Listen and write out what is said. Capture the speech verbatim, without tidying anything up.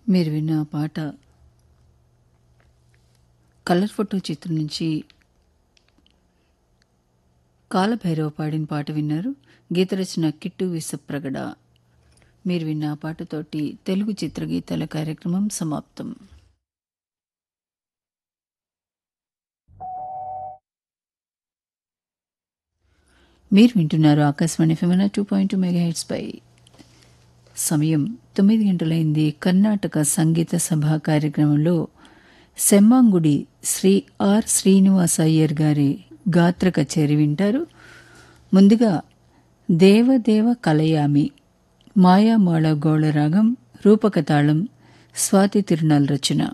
మీరు విన్న ఆ పాట కలర్ ఫోటో చిత్రం నుంచి కాలభైరవ పాడిన పాట విన్నారు. గీత రచన కిట్టు విసప్రగడ. మీరు విన్న ఆ పాటతోటి తెలుగు చిత్రగీతాల కార్యక్రమం సమాప్తం. మీరు వింటున్నారు Akashvani FM two point two mega hertz పై. సమయం తొమ్మిది గంటలైంది. కర్ణాటక సంగీత సభ కార్యక్రమంలో సెమ్మాంగుడి శ్రీ ఆర్ శ్రీనివాస అయ్యర్ గారి గాత్ర కచేరి వింటారు. ముందుగా దేవదేవ కలయామి మాయామాళ గౌళరాగం రూపకతాళం స్వాతి తిరునాల్ రచన.